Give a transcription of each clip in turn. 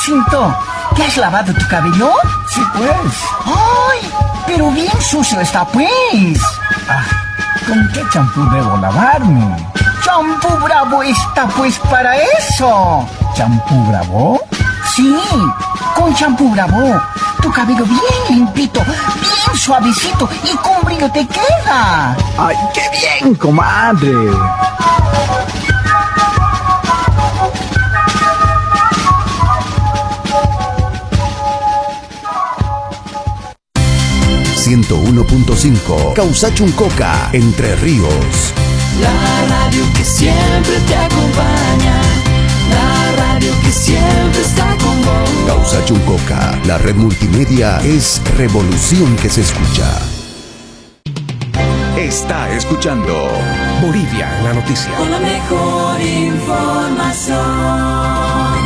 Jacinto, ¿te has lavado tu cabello? Sí, pues. ¡Ay! Pero bien sucio está, pues. Ah, ¿con qué champú debo lavarme? ¡Champú Bravo está, pues, para eso! ¿Champú Bravo? Sí, con champú Bravo. Tu cabello bien limpito, bien suavecito y con brillo te queda. ¡Ay, qué bien, comadre! ...101.5... Causachuncoca, Entre Ríos. La radio que siempre te acompaña. La radio que siempre está con vos. Causachuncoca, la red multimedia es revolución que se escucha. Está escuchando Bolivia en la noticia. Con la mejor información.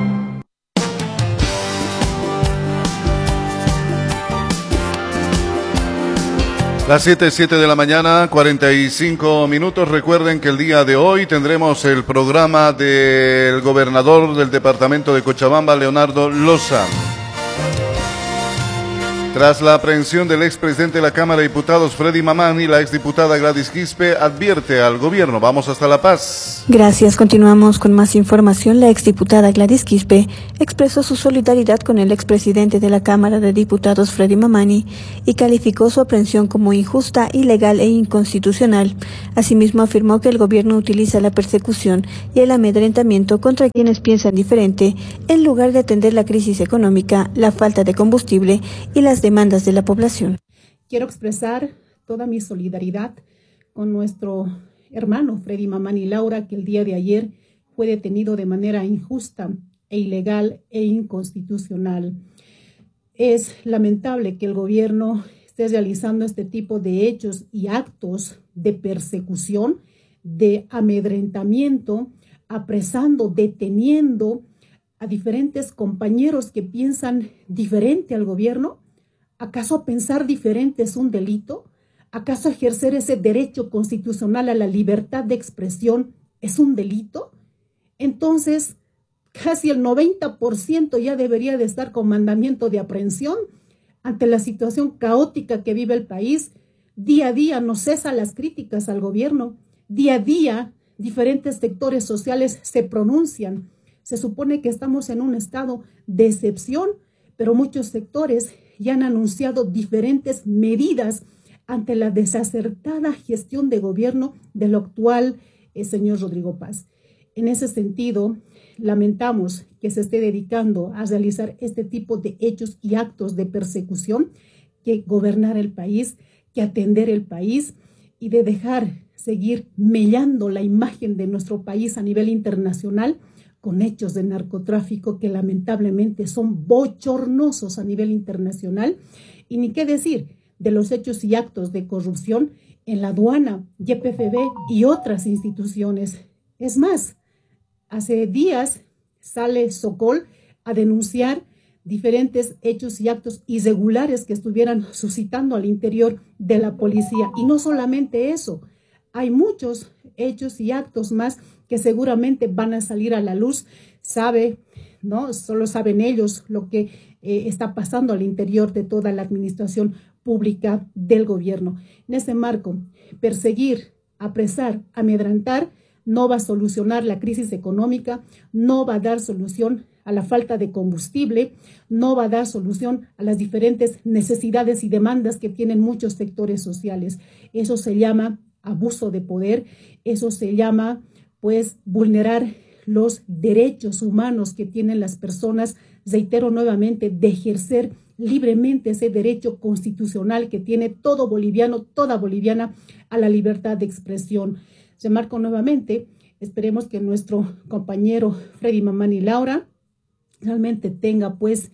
Las 7 de la mañana, 45 minutos. Recuerden que el día de hoy tendremos el programa del gobernador del departamento de Cochabamba, Leonardo Loza. Tras la aprehensión del expresidente de la Cámara de Diputados, Freddy Mamani, la exdiputada Gladys Quispe advierte al gobierno. Vamos hasta La Paz. Gracias. Continuamos con más información. La exdiputada Gladys Quispe expresó su solidaridad con el expresidente de la Cámara de Diputados, Freddy Mamani, y calificó su aprehensión como injusta, ilegal e inconstitucional. Asimismo, afirmó que el gobierno utiliza la persecución y el amedrentamiento contra quienes piensan diferente, en lugar de atender la crisis económica, la falta de combustible y las demandas de la población. Quiero expresar toda mi solidaridad con nuestro hermano Freddy Mamani Laura, que el día de ayer fue detenido de manera injusta e ilegal e inconstitucional. Es lamentable que el gobierno esté realizando este tipo de hechos y actos de persecución, de amedrentamiento, apresando, deteniendo a diferentes compañeros que piensan diferente al gobierno. ¿Acaso pensar diferente es un delito? ¿Acaso ejercer ese derecho constitucional a la libertad de expresión es un delito? Entonces, casi el 90% ya debería de estar con mandamiento de aprehensión ante la situación caótica que vive el país. Día a día no cesan las críticas al gobierno. Día a día diferentes sectores sociales se pronuncian. Se supone que estamos en un estado de excepción, pero muchos sectores ya han anunciado diferentes medidas ante la desacertada gestión de gobierno del actual señor Rodrigo Paz. En ese sentido, lamentamos que se esté dedicando a realizar este tipo de hechos y actos de persecución, que gobernar el país, que atender el país y de dejar seguir mellando la imagen de nuestro país a nivel internacional con hechos de narcotráfico que lamentablemente son bochornosos a nivel internacional, y ni qué decir de los hechos y actos de corrupción en la aduana, YPFB y otras instituciones. Es más, hace días sale Sokol a denunciar diferentes hechos y actos irregulares que estuvieran suscitando al interior de la policía. Y no solamente eso, hay muchos hechos y actos más que seguramente van a salir a la luz. ¿No? Solo saben ellos lo que está pasando al interior de toda la administración pública del gobierno. En ese marco, perseguir, apresar, amedrentar no va a solucionar la crisis económica, no va a dar solución a la falta de combustible, no va a dar solución a las diferentes necesidades y demandas que tienen muchos sectores sociales. Eso se llama abuso de poder, eso se llama, pues, vulnerar los derechos humanos que tienen las personas, reitero nuevamente, de ejercer libremente ese derecho constitucional que tiene todo boliviano, toda boliviana, a la libertad de expresión. Remarco nuevamente, esperemos que nuestro compañero Freddy Mamani Laura realmente tenga pues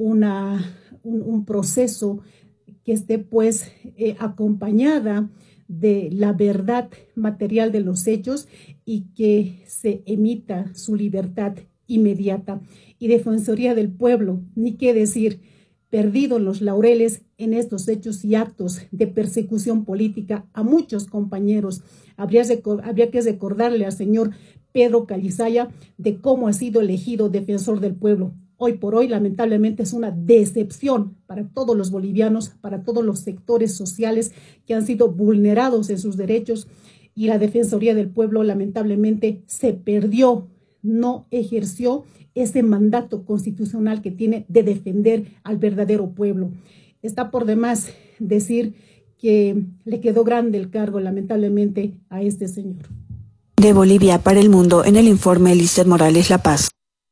un proceso que esté pues acompañada de la verdad material de los hechos y que se emita su libertad inmediata. Y Defensoría del Pueblo, ni qué decir, perdido en los laureles en estos hechos y actos de persecución política a muchos compañeros. Habría que recordarle al señor Pedro Calizaya de cómo ha sido elegido defensor del pueblo. hoy por hoy lamentablemente es una decepción para todos los bolivianos, para todos los sectores sociales que han sido vulnerados en sus derechos, y la Defensoría del Pueblo lamentablemente se perdió, no ejerció ese mandato constitucional que tiene de defender al verdadero pueblo. Está por demás decir que le quedó grande el cargo lamentablemente a este señor. De Bolivia para el mundo, en el informe Lizeth Morales, La Paz.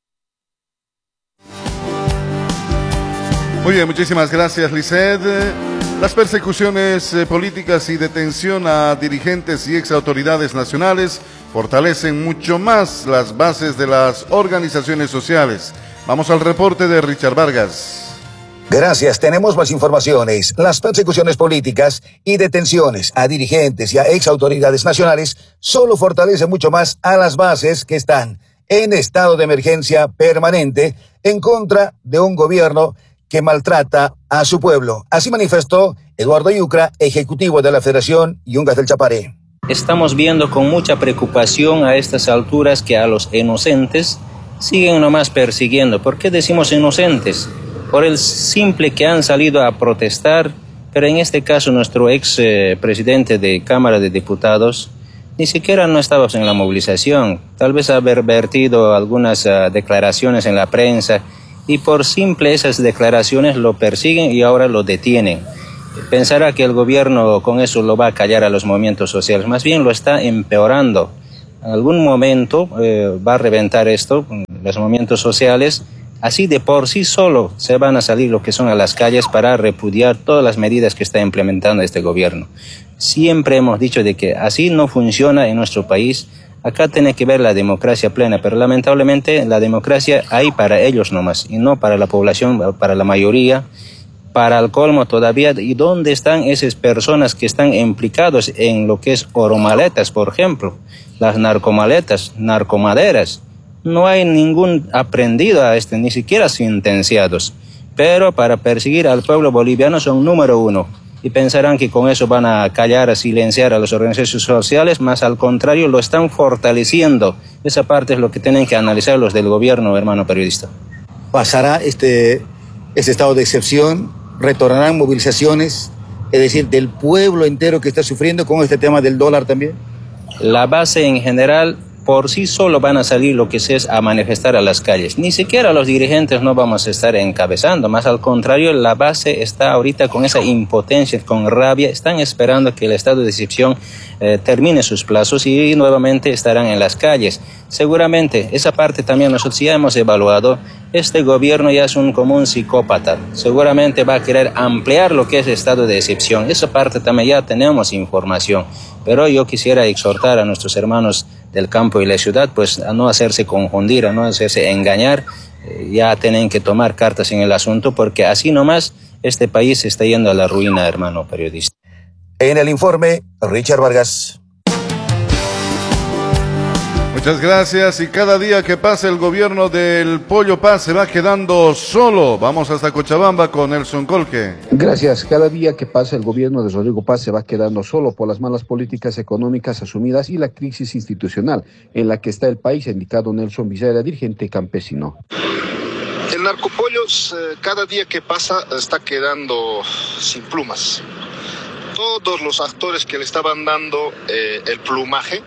Muy bien, muchísimas gracias, Lizeth. Las persecuciones políticas y detención a dirigentes y exautoridades nacionales fortalecen mucho más las bases de las organizaciones sociales. Vamos al reporte de Richard Vargas. Gracias, tenemos más informaciones. Las persecuciones políticas y detenciones a dirigentes y a exautoridades nacionales solo fortalecen mucho más a las bases que están en estado de emergencia permanente en contra de un gobierno que maltrata a su pueblo. Así manifestó Eduardo Yucra, ejecutivo de la Federación Yungas del Chapare. Estamos viendo con mucha preocupación a estas alturas que a los inocentes siguen nomás persiguiendo. ¿Por qué decimos inocentes? Por el simple que han salido a protestar, pero en este caso nuestro ex presidente de Cámara de Diputados ni siquiera no estaba en la movilización. Tal vez haber vertido algunas declaraciones en la prensa, y por simple esas declaraciones lo persiguen y ahora lo detienen. Pensará que el gobierno con eso lo va a callar a los movimientos sociales, más bien lo está empeorando. En algún momento va a reventar esto, los movimientos sociales, así de por sí solo se van a salir lo que son a las calles para repudiar todas las medidas que está implementando este gobierno. Siempre hemos dicho de que así no funciona en nuestro país. Acá tiene que ver la democracia plena, pero lamentablemente la democracia hay para ellos nomás, y no para la población, para la mayoría, para el colmo todavía. ¿Y dónde están esas personas que están implicados en lo que es oromaletas, por ejemplo? Las narcomaletas, narcomaderas. No hay ningún aprendido a ni siquiera sentenciados. Pero para perseguir al pueblo boliviano son número uno. Y pensarán que con eso van a callar, a silenciar a las organizaciones sociales, más al contrario, lo están fortaleciendo. Esa parte es lo que tienen que analizar los del gobierno, hermano periodista. ¿Pasará este estado de excepción? ¿Retornarán movilizaciones? Es decir, del pueblo entero que está sufriendo con este tema del dólar también. La base en general, por sí solo van a salir lo que es a manifestar a las calles. Ni siquiera los dirigentes no vamos a estar encabezando, más al contrario, la base está ahorita con esa impotencia, con rabia, están esperando que el estado de excepción termine sus plazos y nuevamente estarán en las calles. Seguramente, esa parte también nosotros ya hemos evaluado, este gobierno ya es como un psicópata, seguramente va a querer ampliar lo que es el estado de excepción, esa parte también ya tenemos información, pero yo quisiera exhortar a nuestros hermanos del campo y la ciudad, pues a no hacerse confundir, a no hacerse engañar, ya tienen que tomar cartas en el asunto, porque así nomás este país se está yendo a la ruina, hermano periodista. En el informe, Richard Vargas. Muchas gracias, y cada día que pasa el gobierno del Pollo Paz se va quedando solo. Vamos hasta Cochabamba con Nelson Colque. Gracias. Cada día que pasa el gobierno de Rodrigo Paz se va quedando solo por las malas políticas económicas asumidas y la crisis institucional en la que está el país, ha indicado Nelson Villara, dirigente campesino. El narcopollos cada día que pasa está quedando sin plumas. Todos los actores que le estaban dando el plumaje,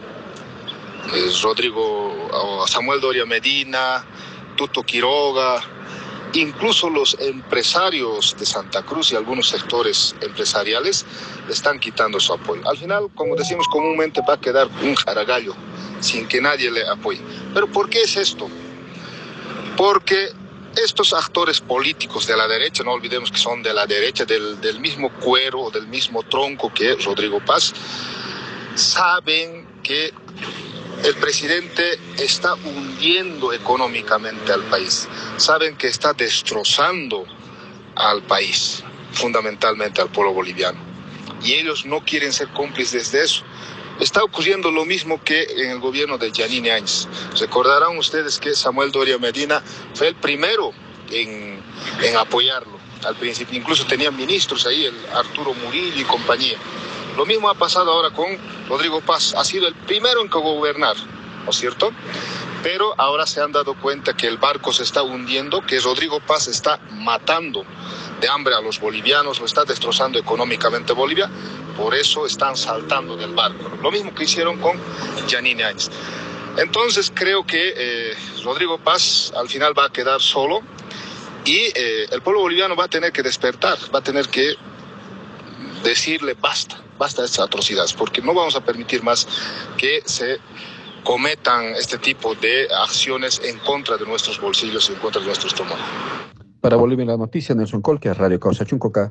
Samuel Doria Medina, Tuto Quiroga, incluso los empresarios de Santa Cruz y algunos sectores empresariales le están quitando su apoyo. Al final, como decimos comúnmente, va a quedar un jaragallo sin que nadie le apoye. ¿Pero por qué es esto? Porque estos actores políticos de la derecha, no olvidemos que son de la derecha, del mismo cuero, del mismo tronco que Rodrigo Paz, saben que el presidente está hundiendo económicamente al país. Saben que está destrozando al país, fundamentalmente al pueblo boliviano. Y ellos no quieren ser cómplices de eso. Está ocurriendo lo mismo que en el gobierno de Yanine Áñez. Recordarán ustedes que Samuel Doria Medina fue el primero en apoyarlo. Al principio incluso tenía ministros ahí, el Arturo Murillo y compañía. Lo mismo ha pasado ahora con Rodrigo Paz. Ha sido el primero en gobernar, ¿no es cierto? pero ahora se han dado cuenta que el barco se está hundiendo, que Rodrigo Paz está matando de hambre a los bolivianos, lo está destrozando económicamente Bolivia, por eso están saltando del barco. Lo mismo que hicieron con Yanine Áñez. Entonces creo que Rodrigo Paz al final va a quedar solo y el pueblo boliviano va a tener que despertar, va a tener que decirle basta de estas atrocidades, porque no vamos a permitir más que se cometan este tipo de acciones en contra de nuestros bolsillos y en contra de nuestro estómago. Para Bolivia en la noticia, Nelson Colque, Radio Causa Chuncoca.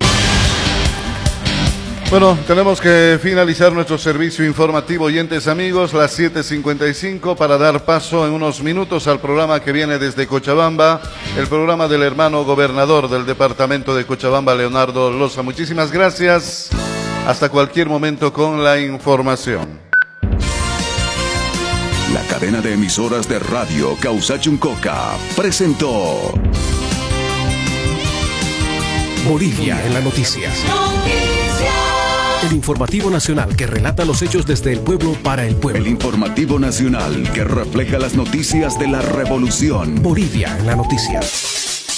Bueno, tenemos que finalizar nuestro servicio informativo, oyentes amigos, las 7:55, para dar paso en unos minutos al programa que viene desde Cochabamba, el programa del hermano gobernador del departamento de Cochabamba, Leonardo Loza. Muchísimas gracias. Hasta cualquier momento con la información. La cadena de emisoras de Radio Causa Chuncoca presentó Bolivia en las noticias. El informativo nacional que relata los hechos desde el pueblo para el pueblo. El informativo nacional que refleja las noticias de la revolución. Bolivia en las noticias.